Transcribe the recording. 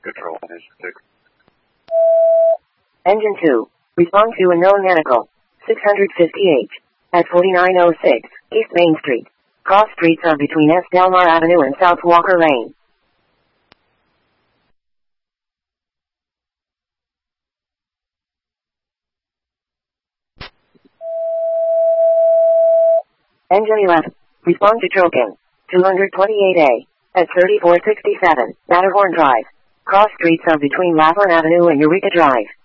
Control is 6. Engine 2. Respond to unknown medical. 650H. At 4906 East Main Street. Cross streets are between S. Delmar Avenue and South Walker Lane. Engine 11. Respond to choking. 228A. At 3467 Matterhorn Drive. Cross streets are between Laverne Avenue and Eureka Drive.